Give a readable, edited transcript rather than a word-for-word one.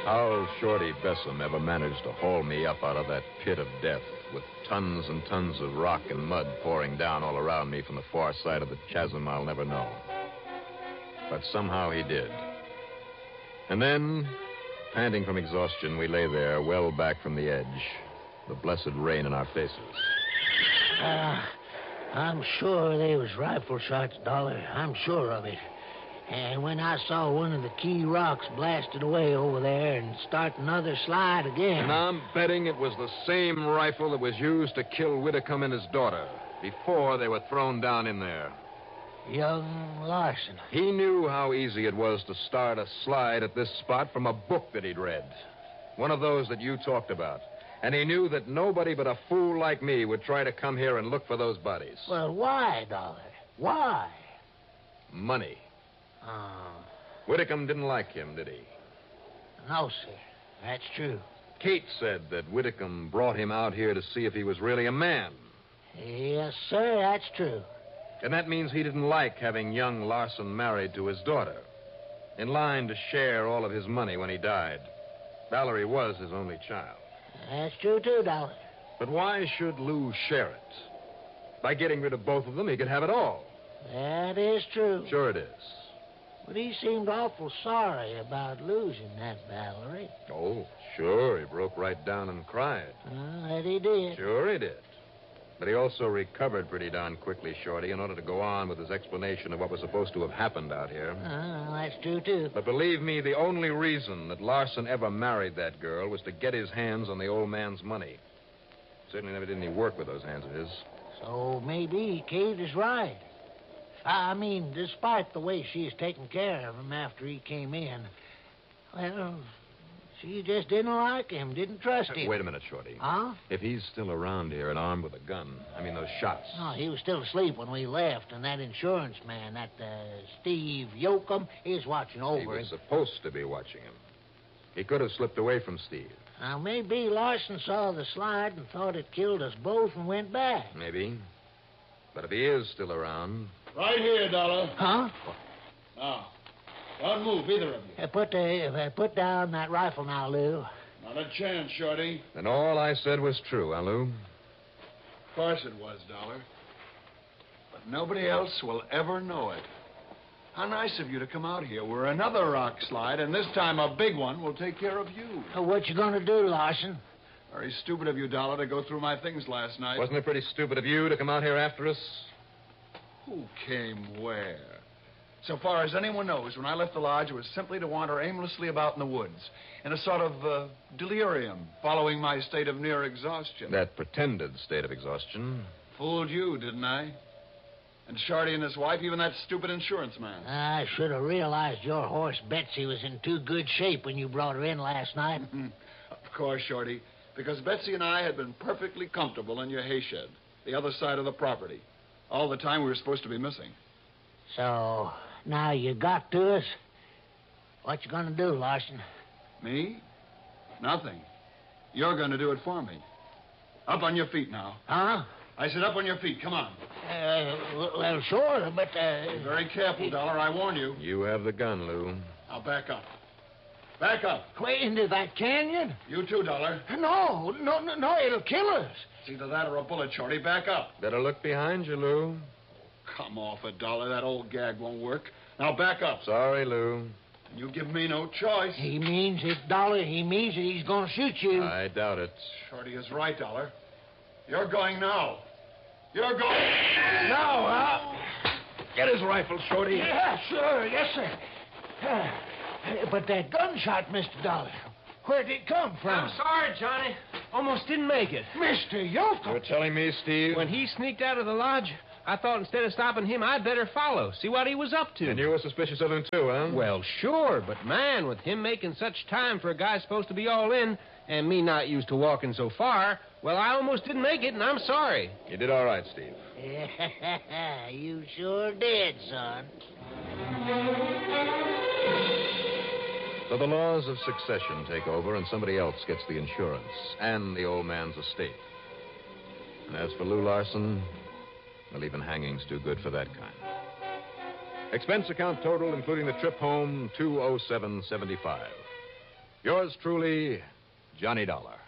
How Shorty Bessem ever managed to haul me up out of that pit of death with tons and tons of rock and mud pouring down all around me from the far side of the chasm, I'll never know. But somehow he did. And then, panting from exhaustion, we lay there, well back from the edge, the blessed rain in our faces. I'm sure they was rifle shots, Dollar. I'm sure of it. And when I saw one of the key rocks blasted away over there and start another slide again... And I'm betting it was the same rifle that was used to kill Whitcomb and his daughter before they were thrown down in there. Young Larson. He knew how easy it was to start a slide at this spot from a book that he'd read. One of those that you talked about. And he knew that nobody but a fool like me would try to come here and look for those bodies. Well, why, Dollar? Why? Money. Oh. Whitcomb didn't like him, did he? No, sir. That's true. Kate said that Whitcomb brought him out here to see if he was really a man. Yes, sir, that's true. And that means he didn't like having young Larson married to his daughter, in line to share all of his money when he died. Valerie was his only child. That's true, too, Dollar. But why should Lou share it? By getting rid of both of them, he could have it all. That is true. Sure it is. But he seemed awful sorry about losing that Valerie. Oh, sure. He broke right down and cried. That he did. Sure he did. But he also recovered pretty darn quickly, Shorty, in order to go on with his explanation of what was supposed to have happened out here. That's true, too. But believe me, the only reason that Larson ever married that girl was to get his hands on the old man's money. Certainly never did any work with those hands of his. So maybe Kate is right. I mean, despite the way she's taken care of him after he came in, well, she just didn't like him, didn't trust him. Wait a minute, Shorty. Huh? If he's still around here and armed with a gun, I mean those shots. No, he was still asleep when we left, and that insurance man, that Steve Yoakum, he was watching over him. He was supposed to be watching him. He could have slipped away from Steve. Now, maybe Larson saw the slide and thought it killed us both and went back. Maybe. But if he is still around... Right here, Dollar. Huh? Now, don't move, either of you. Put down that rifle now, Lou. Not a chance, Shorty. Then all I said was true, huh, Lou? Of course it was, Dollar. But nobody else will ever know it. How nice of you to come out here where another rock slide, and this time a big one, will take care of you. What you gonna do, Larson? Very stupid of you, Dollar, to go through my things last night. Wasn't it pretty stupid of you to come out here after us? Who came where? So far as anyone knows, when I left the lodge, it was simply to wander aimlessly about in the woods, in a sort of delirium, following my state of near exhaustion. That pretended state of exhaustion. Fooled you, didn't I? And Shorty and his wife, even that stupid insurance man. I should have realized your horse Betsy was in too good shape when you brought her in last night. Of course, Shorty, because Betsy and I had been perfectly comfortable in your hay shed, the other side of the property, all the time we were supposed to be missing. So, now you got to us? What you gonna do, Larson? Me? Nothing. You're going to do it for me. Up on your feet now. Huh? I said up on your feet. Come on. Well, sure, but... Be very careful, Dollar. I warn you. You have the gun, Lou. Now back up. Back up. Way into that canyon? You too, Dollar. No, it'll kill us. It's either that or a bullet, Shorty. Back up. Better look behind you, Lou. Come off it, Dollar. That old gag won't work. Now back up. Sorry, Lou. You give me no choice. He means it, Dollar. He means that he's going to shoot you. I doubt it. Shorty is right, Dollar. You're going now. You're going... Now, get his rifle, Shorty. Yeah, sure. Yes, sir. But that gunshot, Mr. Dollar, where'd it come from? I'm sorry, Johnny. Almost didn't make it. Mr. Yoakum. You're telling me, Steve? When he sneaked out of the lodge, I thought instead of stopping him, I'd better follow, see what he was up to. And you were suspicious of him, too, huh? Well, sure, but man, with him making such time for a guy supposed to be all in, and me not used to walking so far, well, I almost didn't make it, and I'm sorry. You did all right, Steve. You sure did, son. So the laws of succession take over, and somebody else gets the insurance and the old man's estate. And as for Lou Larson, well, even hanging's too good for that kind. Expense account total, including the trip home, $207.75. Yours truly, Johnny Dollar.